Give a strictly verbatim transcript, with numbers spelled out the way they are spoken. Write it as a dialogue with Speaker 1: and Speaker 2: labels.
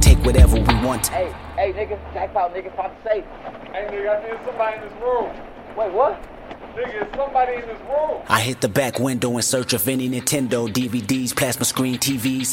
Speaker 1: take whatever we want.
Speaker 2: Hey, hey, nigga, jackpot, nigga, found the safe.
Speaker 3: Hey, nigga, I think somebody in this room.
Speaker 2: Wait, what?
Speaker 3: Nigga, it's somebody in this room.
Speaker 1: I hit the back window in search of any Nintendo, D V Ds, plasma screen, T Vs,